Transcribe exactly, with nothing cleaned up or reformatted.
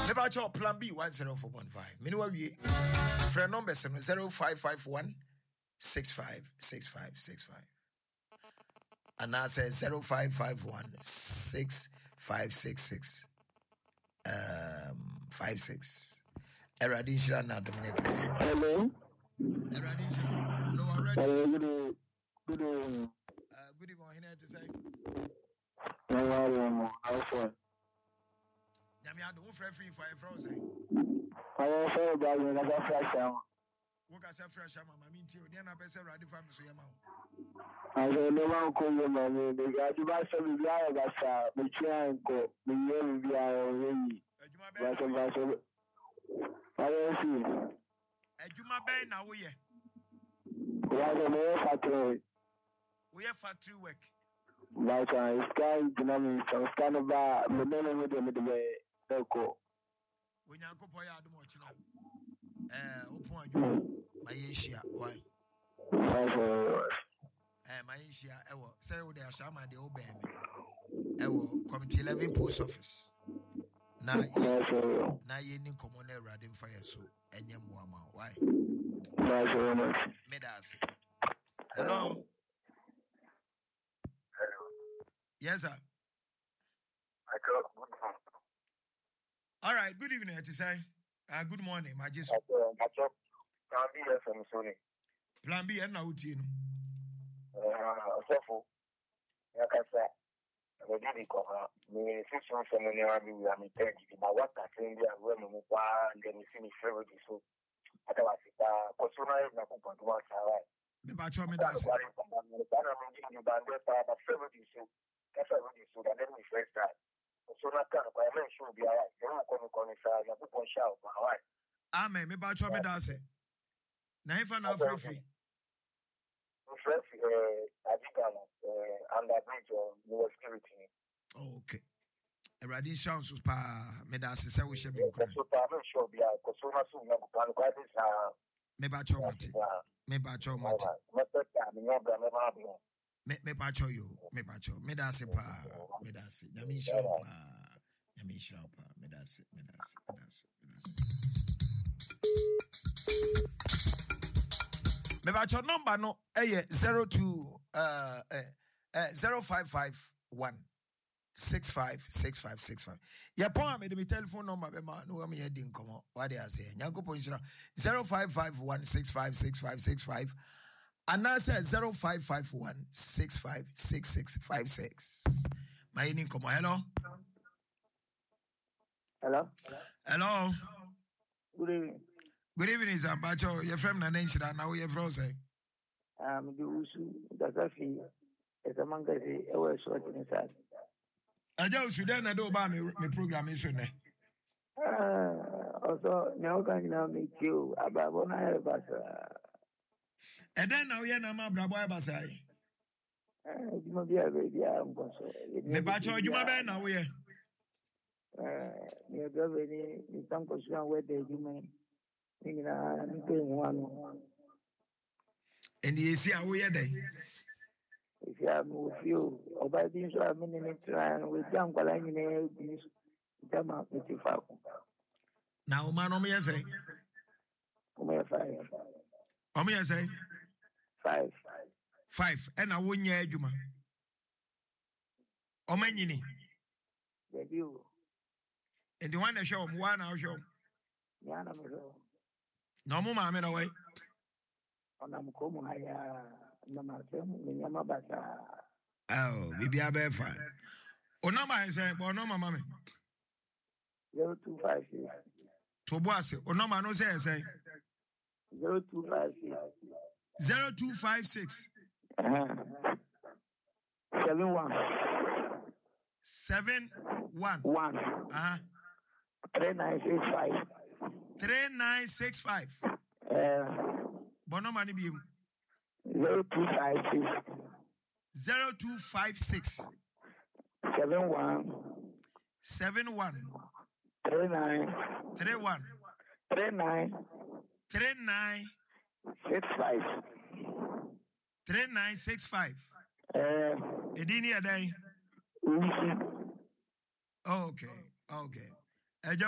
About your plan B one zero four one five. Meanwhile, we friend number seven zero five five one six five six five six five. And I say zero five five one six five six six um five six. Eradishra na Dominic. Hello. Eradishra. Low already. Hello. Good good evening. Uh, good evening. Here to say. No, how far? Yami, I don't free free for a frozen. I also got another fresh out. Work as a fresh am. I mean, till then I better say ready for me so yama. I don't know how come you money. The guy you buy some of the other guys, the train go, the year we are already. But I'm also. I don't see. A Juma Bay now, we are. We are the mayor factory. We are factory work. But I stand dynamic, so stand about the men with them the way they go. When you go for your much now. Eh, open you, my Asia, why? Eh, my Asia, ewo, say what they are shama the old baby. Ewo, committee eleven post office. Na, na ye ni common radin fire so, and yam wama, why? Medas. Hello. Yes, sir. I got good morning. All right, good evening, Etisai. Uh, good morning, my Jesus. Plan B from Sony. Plan B and now team. Uh, so Yakasa. We did it. Me six months from when I be with me ten. But what I think they are going to move and then we see me favorite so. I was it. Persona is not going to work out. Me bacho me das. I'm going to band but favorite so. That's what we so that then we first start. So that kind of I make sure be alright. You don't come come inside. You put on shout, alright. Amen. Me bacho me das. Na ifa na free free. Free free. Eh, Ajikano. Eh, under bridge or New Security. Oh, okay. Eradi sounds was pa me das say we should be correct. So I make sure be alright. Cause so na so na plan quite this ah. Me bacho mate. Me bacho mate. Me peta me no bra me ma bro. Me me pacho yo, me pacho, me da se pa, me da se, na mi shira pa, na mi shira pa, me da se, me da se, me da se, me da se. Me pacho number no, eh zero two uh eh eh zero five five one six five six five six five. Ya po me de mi telephone number be ma no am ye din komo. What they are saying? Nyanko po shira zero five five one six five six five six five. And now says zero five five one six five six six five six. My name come hello. Hello. Hello. Good evening. Good evening, Zambacho. You're from Naneshra. Now you're frozen. Um, the Usu, the Gafi, as a manga, I was short inside. I just Sudan, I do buy me program issue. Also, now can you make you about one hour, but and then now you're not my brother Basai. you may be a baby. I'm going to me bacho, you may be now. We are near Governor, in some question where they do me. One. And you see how we are there. If you have with you, or by this, I mean, and with young Galani, this Jama, now, man, me say, five. How many say? Five. Five. And I won't hear Juma. How many? The view. And the one that show one hour show. Yana, no more, mamma, away. On a Mukomo, I am Yamabata. Oh, maybe I bear fine. Oh, no, my say, but no, my mammy. Zero two five six. Tobuase, oh, no, man, no say, say. Zero two five six. Zero two five six. Seven one. Seven one. One. Uh huh. Three nine six five. Three nine six five. Uh, Bono money be zero two five six. Zero two five six. Seven one. Seven one. Three nine. Three one. Three nine. Three nine. Six five. Three nine six five. Uh, Edini a day. Mm-hmm. Okay. Okay.